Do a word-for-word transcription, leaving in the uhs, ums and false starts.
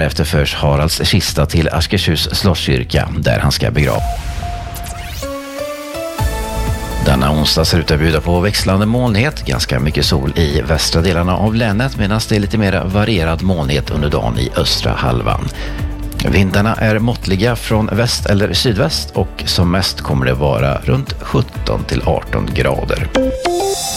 Därefter förs Haralds kista till Askershus slottskyrka där han ska begravas. Denna onsdag ser ut att bjuda på växlande molnighet, ganska mycket sol i västra delarna av länet medan det är lite mer varierad molnighet under dagen i östra halvan. Vindarna är måttliga från väst eller sydväst och som mest kommer det vara runt sjutton till arton grader.